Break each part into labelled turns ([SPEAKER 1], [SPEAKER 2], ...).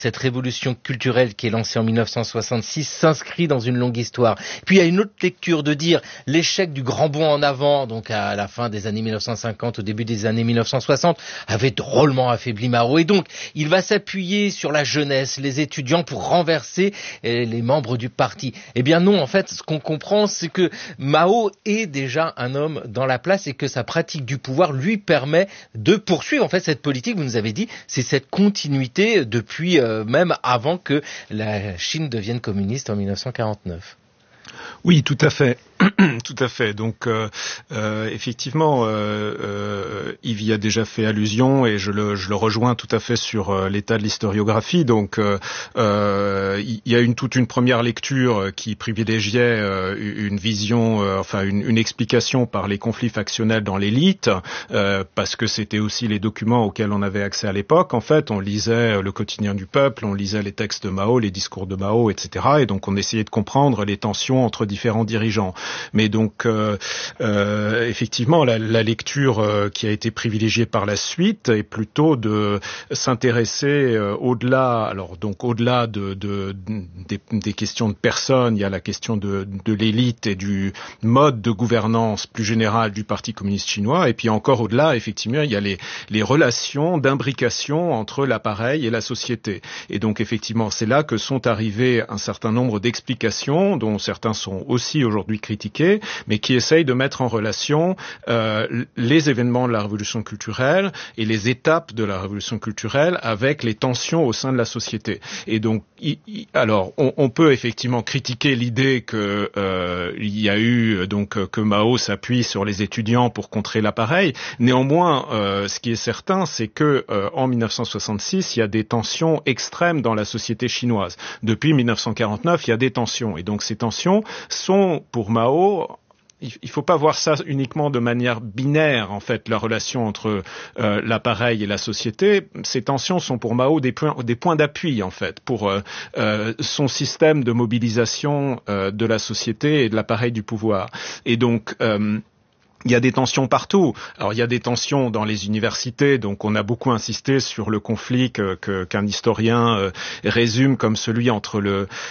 [SPEAKER 1] Cette révolution culturelle qui est lancée en 1966 s'inscrit dans une longue histoire. Puis il y a une autre lecture de dire l'échec du grand bond en avant, donc à la fin des années 1950, au début des années 1960, avait drôlement affaibli Mao. Et donc, il va s'appuyer sur la jeunesse, les étudiants pour renverser les membres du parti. Eh bien non, en fait, ce qu'on comprend, c'est que Mao est déjà un homme dans la place et que sa pratique du pouvoir lui permet de poursuivre en fait cette politique. Vous nous avez dit, c'est cette continuité depuis même avant que la Chine devienne communiste en 1949.
[SPEAKER 2] Oui, tout à fait. Tout à fait. Donc, effectivement, Yves y a déjà fait allusion et je le rejoins tout à fait sur l'état de l'historiographie. Donc, il y a toute une première lecture qui privilégiait une vision, une explication par les conflits factionnels dans l'élite, parce que c'était aussi les documents auxquels on avait accès à l'époque. En fait, on lisait le quotidien du peuple, on lisait les textes de Mao, les discours de Mao, etc. Et donc, on essayait de comprendre les tensions entre différents dirigeants. Mais donc, effectivement, la lecture qui a été privilégiée par la suite est plutôt de s'intéresser au-delà des questions de personnes. Il y a la question de l'élite et du mode de gouvernance plus général du Parti communiste chinois. Et puis encore au-delà, effectivement, il y a les relations d'imbrication entre l'appareil et la société. Et donc, effectivement, c'est là que sont arrivés un certain nombre d'explications, dont certains sont aussi aujourd'hui critiqués, mais qui essayent de mettre en relation les événements de la révolution culturelle et les étapes de la révolution culturelle avec les tensions au sein de la société. Et donc, alors, on peut effectivement critiquer l'idée que il y a eu que Mao s'appuie sur les étudiants pour contrer l'appareil. Néanmoins, ce qui est certain, c'est que en 1966, il y a des tensions extrêmes dans la société chinoise. Depuis 1949, il y a des tensions, et donc ces tensions sont pour Mao, il faut pas voir ça uniquement de manière binaire, en fait, la relation entre l'appareil et la société. Ces tensions sont pour Mao des points d'appui, en fait, pour son système de mobilisation de la société et de l'appareil du pouvoir. Et donc, il y a des tensions partout. Alors, il y a des tensions dans les universités, donc on a beaucoup insisté sur le conflit qu'un historien résume comme celui entre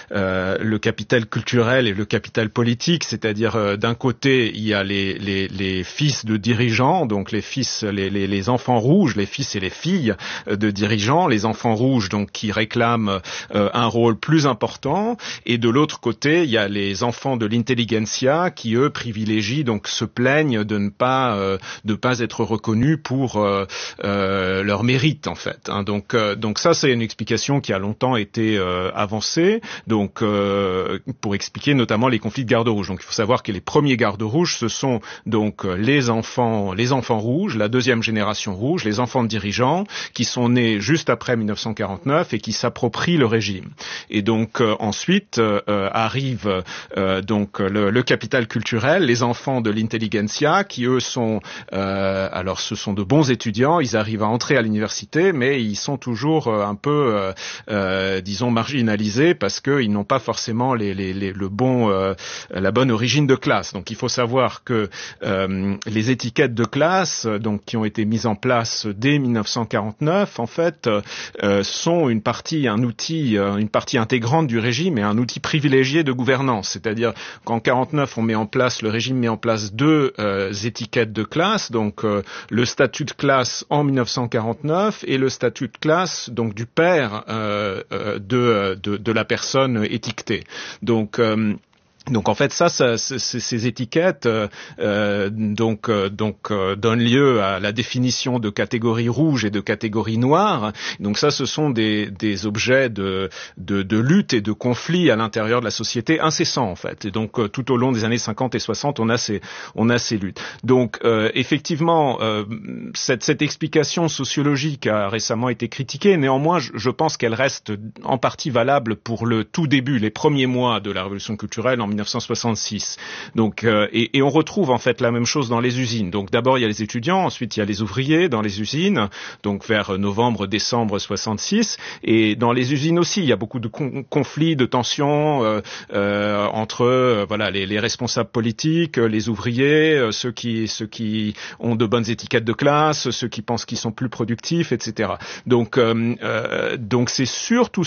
[SPEAKER 2] le capital culturel et le capital politique, c'est-à-dire d'un côté, il y a les fils de dirigeants, donc les enfants rouges, les fils et les filles de dirigeants, les enfants rouges donc qui réclament un rôle plus important, et de l'autre côté, il y a les enfants de l'intelligentsia qui eux privilégient, donc se plaignent de ne pas être reconnus pour leur mérite, en fait. Donc ça, c'est une explication qui a longtemps été avancée. Donc pour expliquer notamment les conflits de garde rouge. Donc il faut savoir que les premiers gardes rouges, ce sont donc les enfants rouges, la deuxième génération rouge, les enfants de dirigeants qui sont nés juste après 1949 et qui s'approprient le régime. Et donc ensuite arrive donc le capital culturel, les enfants de l'intelligentsia, qui eux sont alors ce sont de bons étudiants, ils arrivent à entrer à l'université, mais ils sont toujours un peu disons marginalisés parce que ils n'ont pas forcément la bonne origine de classe. Donc il faut savoir que les étiquettes de classe donc qui ont été mises en place dès 1949 en fait sont une partie intégrante du régime et un outil privilégié de gouvernance. C'est-à-dire qu'en 49 le régime met en place deux étiquettes de classe, donc le statut de classe en 1949 et le statut de classe donc du père de la personne étiquetée. Donc en fait ces étiquettes donnent lieu à la définition de catégories rouges et de catégories noires. Donc ça, ce sont des objets de lutte et de conflit à l'intérieur de la société incessants, en fait. Et donc tout au long des années 50 et 60, on a ces luttes. Donc effectivement cette explication sociologique a récemment été critiquée. Néanmoins, je pense qu'elle reste en partie valable pour le tout début, les premiers mois de la révolution culturelle en 1966. Donc et on retrouve en fait la même chose dans les usines. Donc d'abord il y a les étudiants, ensuite il y a les ouvriers dans les usines, donc vers novembre-décembre 66, et dans les usines aussi il y a beaucoup de conflits, de tensions entre les responsables politiques, les ouvriers, ceux qui ont de bonnes étiquettes de classe, ceux qui pensent qu'ils sont plus productifs, etc. Donc c'est surtout